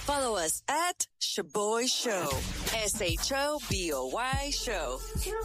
Follow us at Shaboy Show. SHOBOY Show.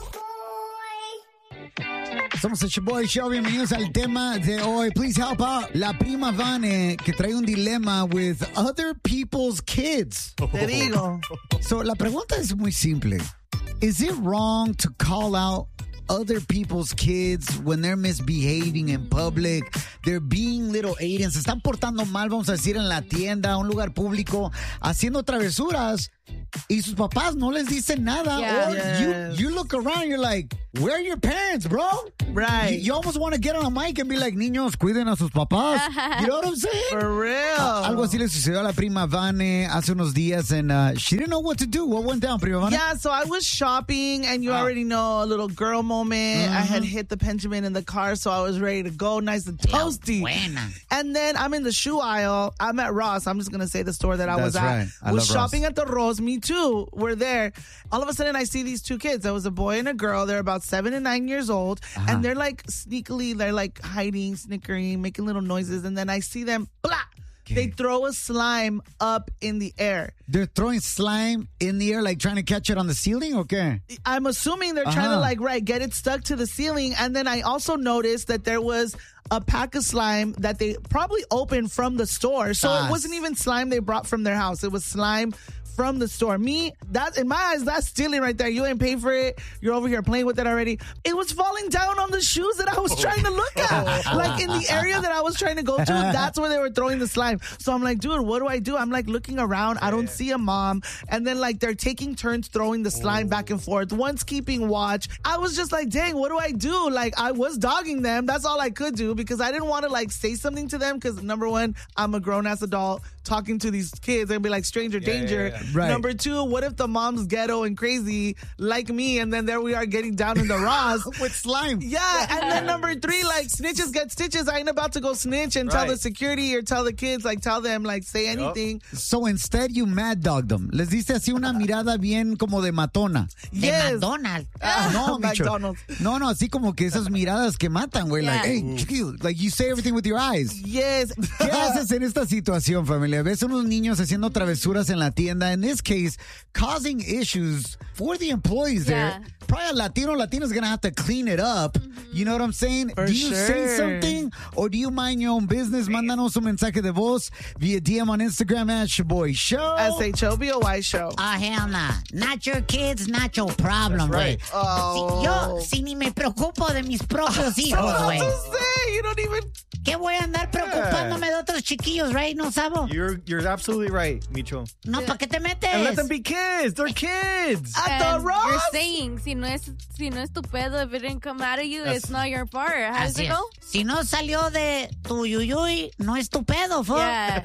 Somos el Shaboy Show. Bienvenidos al tema de hoy. Please help out. La prima Vane que trae un dilema with other people's kids. Te digo. So, la pregunta es muy simple. Is it wrong to call out other people's kids when they're misbehaving in public? They're being little aliens. Se están portando mal, vamos a decir, en la tienda, un lugar público, haciendo travesuras. Y sus papás no les dicen nada. Yeah. Or Yes. you look around, you're like, where are your parents, bro? Right. You almost want to get on a mic and be like, niños, cuiden a sus papás. You know what I'm saying? For real. Algo así le sucedió a la prima Vane hace unos días, and she didn't know what to do. What went down, prima Vane? Yeah, so I was shopping, and you already know, a little girl moment. I had hit the Benjamin in the car, so I was ready to go, nice and toasty. Buena. And then I'm in the shoe aisle. I'm at Ross. I'm just going to say the store that I was That's at. right. I was love Ross. shopping at the Ross. Me too. We're there. All of a sudden, I see these two kids. There was a boy and a girl. They're about 7 and 9 years old. And they're like sneakily, they're like hiding, snickering, making little noises. And then I see them, blah! They throw a slime up in the air. They're throwing slime in the air, like trying to catch it on the ceiling, okay? I'm assuming they're trying to get it stuck to the ceiling. And then I also noticed that there was a pack of slime that they probably opened from the store. So it wasn't even slime they brought from their house. It was slime from the store. That in my eyes, that's stealing right there. You ain't pay for it. You're over here playing with it already. It was falling down on the shoes that I was trying to look at. Like in the area that I was trying to go to, that's where they were throwing the slime. So I'm like, dude, what do I do? I'm like looking around. I don't see a mom. And then like they're taking turns throwing the slime back and forth. One's keeping watch. I was just like, dang, what do I do? Like I was dogging them. That's all I could do because I didn't want to like say something to them because number one, I'm a grown ass adult talking to these kids and be like stranger danger. Yeah. Right. Number two, what if the mom's ghetto and crazy like me and then there we are getting down in the Ross With slime. Yeah, and then number three, like snitches get stitches. I ain't about to go snitch and tell the security or tell the kids, like tell them, like say anything. So instead, you mad dogged them. Les diste así una mirada bien como de matona. Yes. McDonald's. No, Micho. McDonald's. No, así como que esas miradas que matan, güey. Like, hey, chiquillo, like you say everything with your eyes. Yes. ¿Qué haces en esta situación, familia? Ves unos niños haciendo travesuras en la tienda. In this case, causing issues for the employees there. Probably a Latino's going to have to clean it up. You know what I'm saying? For do you say sure. something or do you mind your own business? Mándanos un mensaje de voz via DM on Instagram at Shaboy Show. SHOBOY Show. Oh, hell nah. Not your kids, not your problem, güey. Oh. Yo, si ni me preocupo de mis propios hijos, What güey. to say? You don't even... ¿Qué voy a andar preocupándome de otros chiquillos, right? No sabo. You're absolutely right, Micho. No, ¿para qué te metes? And let them be kids. They're kids. At the And Ross? you're saying, si no es tu pedo, if it didn't come out of you, it's not your part. How does Así it es. go? Si no salió de tu yuyuy, no es tu pedo, fo. Yeah.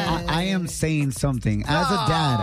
I am saying something. As a dad,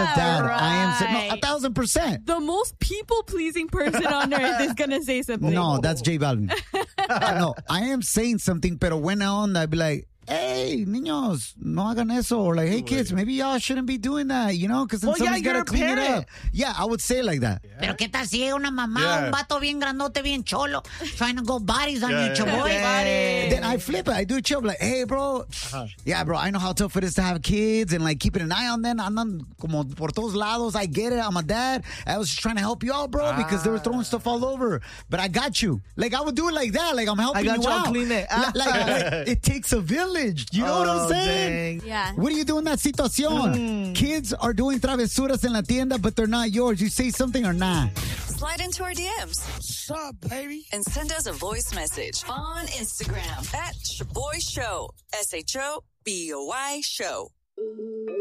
I am saying, no, 1,000%. The most people-pleasing person on earth is going to say something. No, that's J Balvin. No, I am saying something, pero buena onda. I'd be like, hey, niños, no hagan eso. Or like, hey, kids, maybe y'all shouldn't be doing that, you know? Because then somebody's got to clean it up. Yeah, I would say it like that. Pero qué tal si llega una mamá, un vato bien grandote, bien cholo, trying to go bodies on you, chaboy. Then I flip it. I do a chill. Like, hey, bro. Yeah, bro, I know how tough it is to have kids and like keeping an eye on them. Andan como por todos lados. I get it. I'm a dad. I was just trying to help you out, bro, because they were throwing stuff all over. But I got you. Like, I would do it like that. Like, I'm helping you out. I got you. I'll clean it. Like, it takes a village. You know what I'm saying? Dang. Yeah. What do you do in that situación? Kids are doing travesuras en la tienda, but they're not yours. You say something or not? Slide into our DMs. What's up, baby? And send us a voice message on Instagram at Shaboy Show. SHOBOY Show.